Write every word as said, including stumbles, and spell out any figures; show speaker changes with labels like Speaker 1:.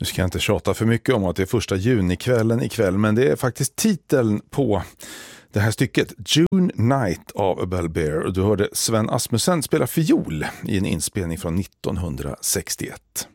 Speaker 1: Nu ska jag inte tjata för mycket om att det är första junikvällen ikväll, men det är faktiskt titeln på det här stycket, June Night av Bell Bear. Och du hörde Sven Asmussen spela fiol i en inspelning från nittonhundrasextioett.